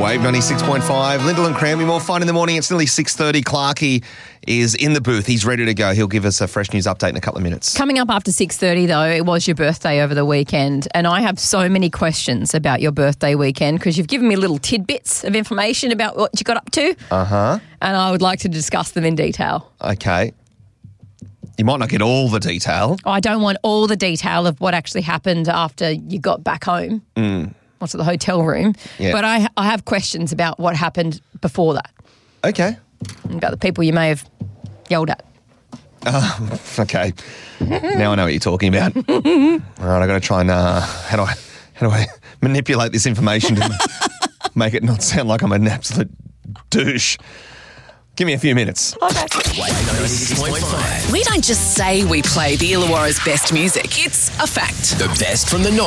Wave 96.5. Lyndall and Cranby, more fun in the morning. It's nearly 6:30. Clarkey is in the booth. He's ready to go. He'll give us a fresh news update in a couple of minutes. Coming up after 6:30, though, it was your birthday over the weekend, and I have so many questions about your birthday weekend because you've given me little tidbits of information about what you got up to. Uh-huh. And I would like to discuss them in detail. Okay. You might not get all the detail. I don't want all the detail of what actually happened after you got back home. Or to the hotel room. Yeah. But I have questions about what happened before that. Okay. About the people you may have yelled at. Okay. Now I know what you're talking about. All right, I've got to try and how do I manipulate this information to make it not sound like I'm an absolute douche. Give me a few minutes. Okay. Wave 96.5. We don't just say we play the Illawarra's best music. It's a fact. The best from the north.